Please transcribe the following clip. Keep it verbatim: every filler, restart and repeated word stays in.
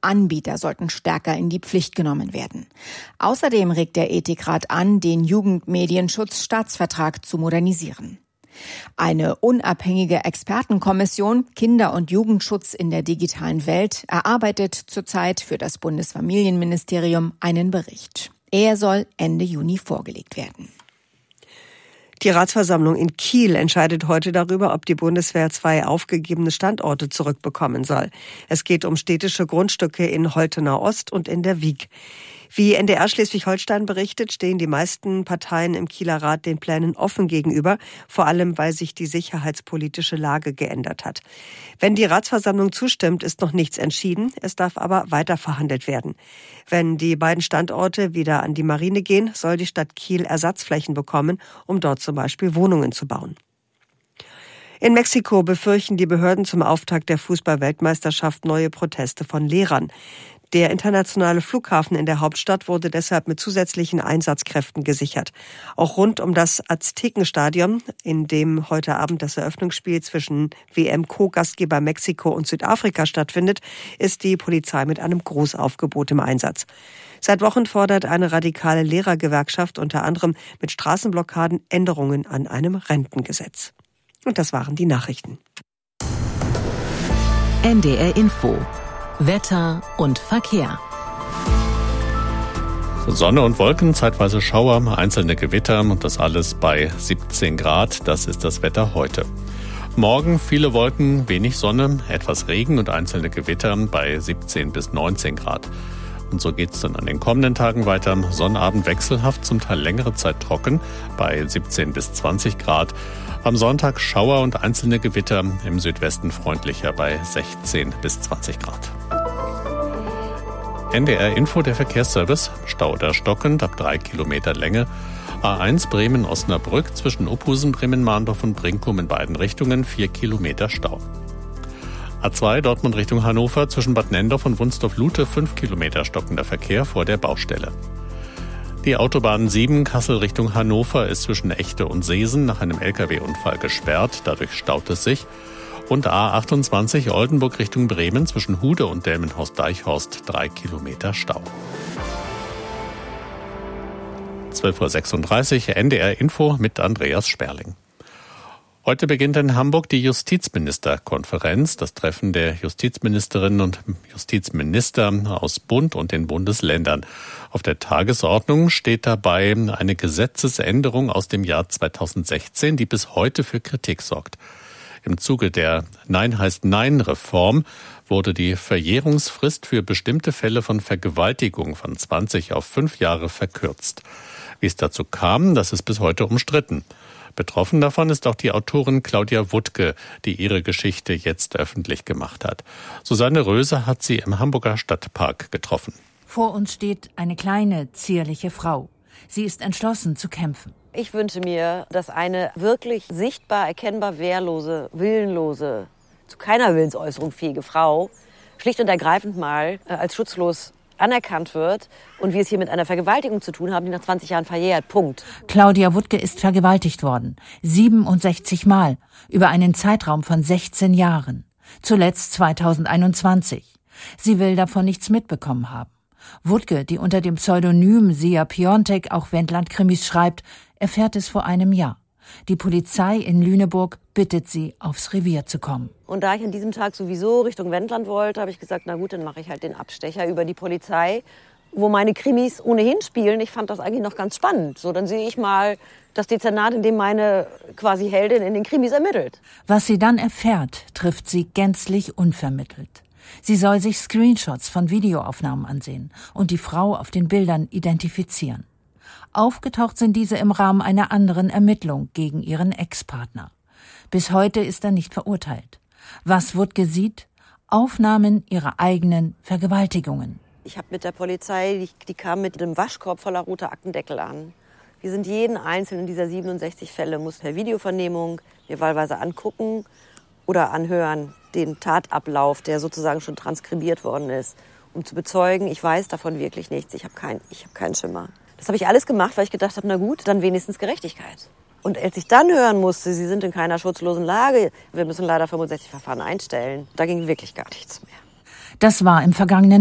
Anbieter sollten stärker in die Pflicht genommen werden. Außerdem regt der Ethikrat an, den Jugendmedienschutzstaatsvertrag zu modernisieren. Eine unabhängige Expertenkommission Kinder- und Jugendschutz in der digitalen Welt erarbeitet zurzeit für das Bundesfamilienministerium einen Bericht. Er soll Ende Juni vorgelegt werden. Die Ratsversammlung in Kiel entscheidet heute darüber, ob die Bundeswehr zwei aufgegebene Standorte zurückbekommen soll. Es geht um städtische Grundstücke in Holtenau Ost und in der Wiek. Wie N D R Schleswig-Holstein berichtet, stehen die meisten Parteien im Kieler Rat den Plänen offen gegenüber, vor allem weil sich die sicherheitspolitische Lage geändert hat. Wenn die Ratsversammlung zustimmt, ist noch nichts entschieden, es darf aber weiter verhandelt werden. Wenn die beiden Standorte wieder an die Marine gehen, soll die Stadt Kiel Ersatzflächen bekommen, um dort zum Beispiel Wohnungen zu bauen. In Mexiko befürchten die Behörden zum Auftakt der Fußball-Weltmeisterschaft neue Proteste von Lehrern. Der internationale Flughafen in der Hauptstadt wurde deshalb mit zusätzlichen Einsatzkräften gesichert. Auch rund um das Aztekenstadion, in dem heute Abend das Eröffnungsspiel zwischen W M-Co-Gastgeber Mexiko und Südafrika stattfindet, ist die Polizei mit einem Großaufgebot im Einsatz. Seit Wochen fordert eine radikale Lehrergewerkschaft unter anderem mit Straßenblockaden Änderungen an einem Rentengesetz. Und das waren die Nachrichten. N D R Info. Wetter und Verkehr. Sonne und Wolken, zeitweise Schauer, einzelne Gewitter und das alles bei siebzehn Grad. Das ist das Wetter heute. Morgen viele Wolken, wenig Sonne, etwas Regen und einzelne Gewitter bei siebzehn bis neunzehn Grad. Und so geht's dann an den kommenden Tagen weiter. Sonnabend wechselhaft, zum Teil längere Zeit trocken bei siebzehn bis zwanzig Grad. Am Sonntag Schauer und einzelne Gewitter, im Südwesten freundlicher bei sechzehn bis zwanzig Grad. N D R Info, der Verkehrsservice, Stau oder stockend ab drei Kilometer Länge. A eins Bremen-Osnabrück zwischen Uphusen, Bremen-Mahndorf und Brinkum in beiden Richtungen vier Kilometer Stau. A zwei Dortmund Richtung Hannover zwischen Bad Nenndorf und Wunsdorf-Lute fünf Kilometer stockender Verkehr vor der Baustelle. Die Autobahn sieben Kassel Richtung Hannover ist zwischen Echte und Seesen nach einem L K W-Unfall gesperrt, dadurch staut es sich. Und A achtundzwanzig Oldenburg Richtung Bremen zwischen Hude und Delmenhorst-Deichhorst drei Kilometer Stau. zwölf Uhr sechsunddreißig N D R Info mit Andreas Sperling. Heute beginnt in Hamburg die Justizministerkonferenz, das Treffen der Justizministerinnen und Justizminister aus Bund und den Bundesländern. Auf der Tagesordnung steht dabei eine Gesetzesänderung aus dem Jahr zweitausendsechzehn, die bis heute für Kritik sorgt. Im Zuge der Nein heißt Nein-Reform wurde die Verjährungsfrist für bestimmte Fälle von Vergewaltigung von zwanzig auf fünf Jahre verkürzt. Wie es dazu kam, das ist bis heute umstritten. Betroffen davon ist auch die Autorin Claudia Wuttke, die ihre Geschichte jetzt öffentlich gemacht hat. Susanne Röse hat sie im Hamburger Stadtpark getroffen. Vor uns steht eine kleine, zierliche Frau. Sie ist entschlossen zu kämpfen. Ich wünsche mir, dass eine wirklich sichtbar, erkennbar wehrlose, willenlose, zu keiner Willensäußerung fähige Frau schlicht und ergreifend mal äh, als schutzlos anerkannt wird und wir es hier mit einer Vergewaltigung zu tun haben, die nach zwanzig Jahren verjährt. Punkt. Claudia Wuttke ist vergewaltigt worden. siebenundsechzig Mal. Über einen Zeitraum von sechzehn Jahren. Zuletzt zweitausendeinundzwanzig. Sie will davon nichts mitbekommen haben. Wuttke, die unter dem Pseudonym Sia Piontek auch Wendland-Krimis schreibt, erfährt es vor einem Jahr. Die Polizei in Lüneburg bittet sie, aufs Revier zu kommen. Und da ich an diesem Tag sowieso Richtung Wendland wollte, habe ich gesagt, na gut, dann mache ich halt den Abstecher über die Polizei, wo meine Krimis ohnehin spielen. Ich fand das eigentlich noch ganz spannend. So, dann sehe ich mal das Dezernat, in dem meine quasi Heldin in den Krimis ermittelt. Was sie dann erfährt, trifft sie gänzlich unvermittelt. Sie soll sich Screenshots von Videoaufnahmen ansehen und die Frau auf den Bildern identifizieren. Aufgetaucht sind diese im Rahmen einer anderen Ermittlung gegen ihren Ex-Partner. Bis heute ist er nicht verurteilt. Was Wuttke sieht? Aufnahmen ihrer eigenen Vergewaltigungen. Ich habe mit der Polizei, die, die kam mit einem Waschkorb voller roter Aktendeckel an. Wir sind jeden einzelnen dieser siebenundsechzig Fälle, muss per Videovernehmung mir wahlweise angucken oder anhören, den Tatablauf, der sozusagen schon transkribiert worden ist, um zu bezeugen, ich weiß davon wirklich nichts, ich habe kein, ich hab keinen Schimmer. Das habe ich alles gemacht, weil ich gedacht habe, na gut, dann wenigstens Gerechtigkeit. Und als ich dann hören musste, sie sind in keiner schutzlosen Lage, wir müssen leider fünfundsechzig Verfahren einstellen, da ging wirklich gar nichts mehr. Das war im vergangenen